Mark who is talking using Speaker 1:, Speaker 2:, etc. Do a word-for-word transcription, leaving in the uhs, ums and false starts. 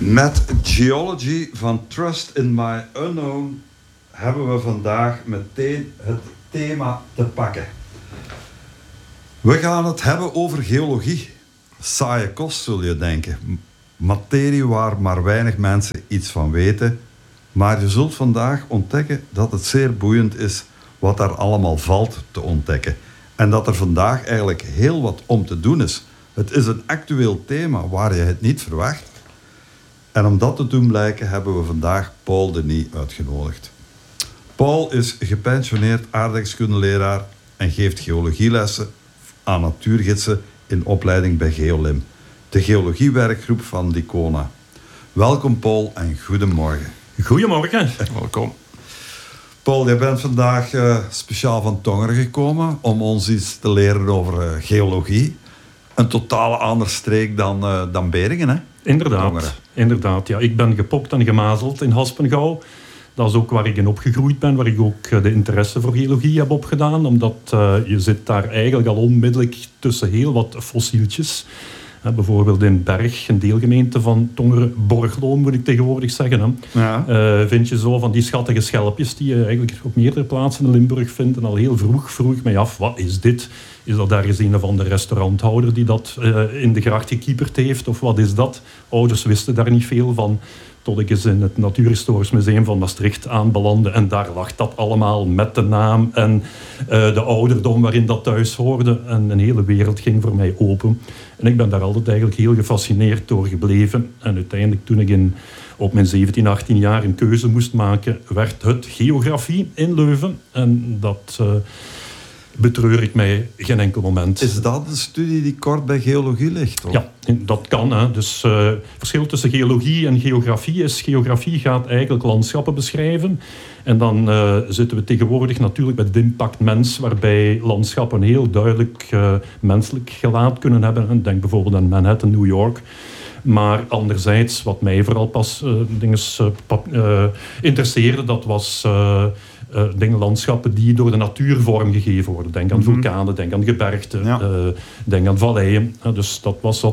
Speaker 1: Met Geology van Trust in My Unknown hebben we vandaag meteen het thema te pakken. We gaan het hebben over geologie. Saaie kost, zul je denken. Materie waar maar weinig mensen iets van weten. Maar je zult vandaag ontdekken dat het zeer boeiend is wat daar allemaal valt te ontdekken. En dat er vandaag eigenlijk heel wat om te doen is. Het is een actueel thema waar je het niet verwacht. En om dat te doen blijken hebben we vandaag Paul Denis uitgenodigd. Paul is gepensioneerd aardrijkskundeleraar en geeft geologielessen aan natuurgidsen in opleiding bij Geolim, de geologiewerkgroep van Dicona. Welkom Paul en goedemorgen.
Speaker 2: Goedemorgen. Welkom.
Speaker 1: Paul, jij bent vandaag uh, speciaal van Tongeren gekomen om ons iets te leren over uh, geologie. Een totale andere streek dan, uh, dan Beringen, hè?
Speaker 2: Inderdaad,
Speaker 1: Tongeren.
Speaker 2: inderdaad. Ja, ik ben gepokt en gemazeld in Haspengouw. Dat is ook waar ik in opgegroeid ben, waar ik ook de interesse voor geologie heb opgedaan. Omdat uh, je zit daar eigenlijk al onmiddellijk tussen heel wat fossieltjes. Uh, bijvoorbeeld in Berg, een deelgemeente van Tongeren, Borgloon moet ik tegenwoordig zeggen. Hè.
Speaker 1: Ja.
Speaker 2: Uh, vind je zo van die schattige schelpjes die je eigenlijk op meerdere plaatsen in Limburg vindt. En al heel vroeg vroeg ik mij af, wat is dit? Is dat ergens een of andere restauranthouder die dat uh, in de gracht gekieperd heeft? Of wat is dat? Ouders wisten daar niet veel van. Tot ik eens in het Natuurhistorisch Museum van Maastricht aanbelandde. En daar lag dat allemaal met de naam en uh, de ouderdom waarin dat thuis hoorde. En een hele wereld ging voor mij open. En ik ben daar altijd eigenlijk heel gefascineerd door gebleven. En uiteindelijk toen ik in, op mijn zeventien, achttien jaar een keuze moest maken, werd het geografie in Leuven. En dat uh, betreur ik mij geen enkel moment.
Speaker 1: Is dat een studie die kort bij geologie ligt? Of?
Speaker 2: Ja, dat kan. Hè. Dus uh, het verschil tussen geologie en geografie is... Geografie gaat eigenlijk landschappen beschrijven. En dan uh, zitten we tegenwoordig natuurlijk met het impact mens, waarbij landschappen heel duidelijk uh, menselijk gelaat kunnen hebben. Denk bijvoorbeeld aan Manhattan, New York. Maar anderzijds, wat mij vooral pas uh, dinges, uh, pap, uh, interesseerde, dat was... Uh, Uh, dingen, landschappen die door de natuur vormgegeven worden. Denk aan mm-hmm. vulkanen, denk aan gebergten, ja. uh, denk aan valleien. Uh, dus dat was wat